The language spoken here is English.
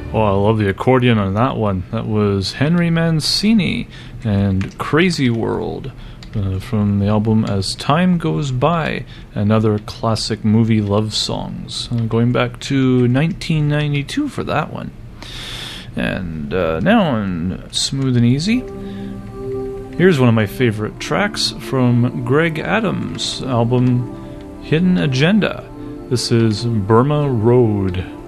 Oh, I love the accordion on that one. That was Henry Mancini and Crazy World from the album As Time Goes By, another classic movie love songs. Going back to 1992 for that one. And now on Smooth and Easy, here's one of my favorite tracks from Greg Adams' album Hidden Agenda. This is Burma Road.